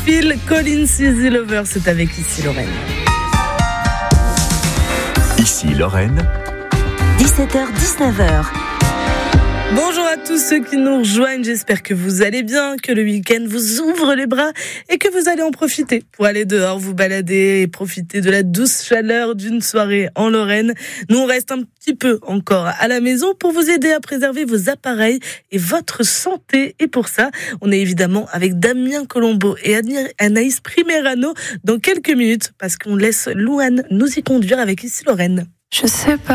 Phil Collins, Easy Lover, c'est avec Ici Lorraine. Ici Lorraine, 17h-19h. Bonjour à tous ceux qui nous rejoignent, j'espère que vous allez bien, que le week-end vous ouvre les bras et que vous allez en profiter pour aller dehors, vous balader et profiter de la douce chaleur d'une soirée en Lorraine. Nous, on reste un petit peu encore à la maison pour vous aider à préserver vos appareils et votre santé. Et pour ça, on est évidemment avec Damien Colombo et Anaïs Primerano dans quelques minutes parce qu'on laisse Louane nous y conduire avec Ici Lorraine. Je sais pas.